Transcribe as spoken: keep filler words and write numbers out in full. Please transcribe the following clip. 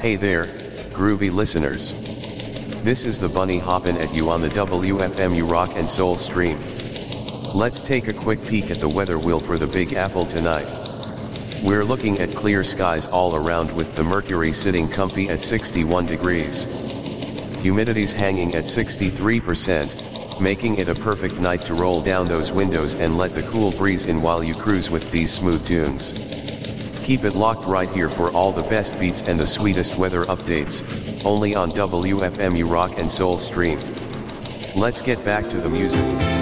Hey there, groovy listeners. This is the Bunny hoppin' at you on the W F M U Rock and Soul stream. Let's take a quick peek at the weather wheel for the Big Apple tonight. We're looking at clear skies all around with the mercury sitting comfy at sixty-one degrees. Humidity's hanging at sixty-three percent, making it a perfect night to roll down those windows and let the cool breeze in while you cruise with these smooth tunes. Keep it locked right here for all the best beats and the sweetest weather updates, only on W F M U Rock and Soul stream. Let's get back to the music.